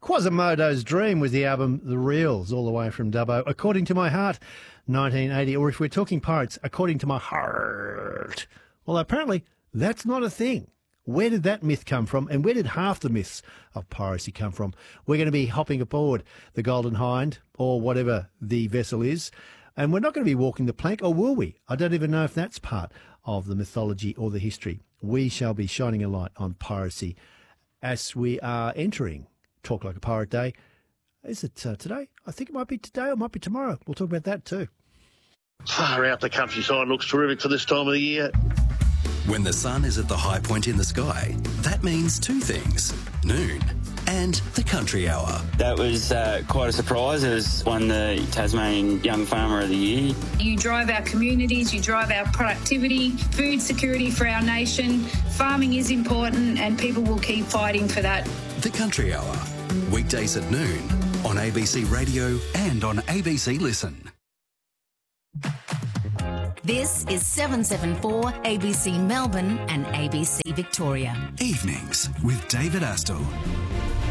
Quasimodo's Dream was the album The Reels, all the way from Dubbo. According to My Heart, 1980. Or if we're talking pirates, According to My Heart. Well, apparently that's not a thing. Where did that myth come from, and where did half the myths of piracy come from? We're going to be hopping aboard the Golden Hind, or whatever the vessel is, and we're not going to be walking the plank, or will we? I don't even know if that's part of the mythology or the history. We shall be shining a light on piracy as we are entering Talk Like a Pirate Day. Is it today? I think it might be today or it might be tomorrow. We'll talk about that too. Far out, the countryside looks terrific for this time of the year. When the sun is at the high point in the sky, that means two things: noon and the country hour. That was quite a surprise. It was won the Tasmanian Young Farmer of the Year. You drive our communities, you drive our productivity, food security for our nation. Farming is important and people will keep fighting for that. The country hour, weekdays at noon on ABC Radio and on ABC Listen. This is 774 ABC Melbourne and ABC Victoria. Evenings with David Astle.